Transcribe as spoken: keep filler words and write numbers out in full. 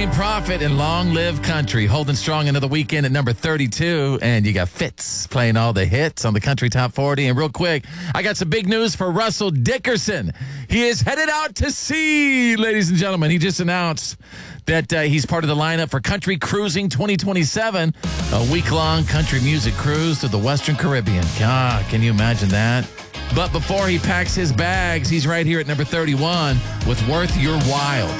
Chain Prophet and Long Live Country holding strong another weekend at number thirty-two. And you got Fitz playing all the hits on the Country Top forty. And real quick, I got some big news for Russell Dickerson. He is headed out to sea, ladies and gentlemen. He just announced that uh, he's part of the lineup for Country Cruising twenty twenty-seven, a week-long country music cruise to the Western Caribbean. God, can you imagine that? But before he packs his bags, he's right here at number thirty-one with Worth Your While.